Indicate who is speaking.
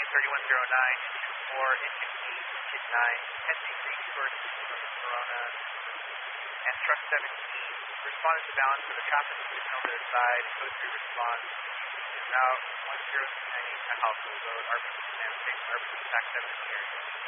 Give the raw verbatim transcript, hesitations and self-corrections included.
Speaker 1: thirty-one oh nine, engine four, engine eight, engine nine, ten degrees short from Corona, and truck seventeen, responded to balance for the traffic signal to the side, code three response, route one zero three nine eight to Halco Road, R P C command six, R P C tax seven in the area.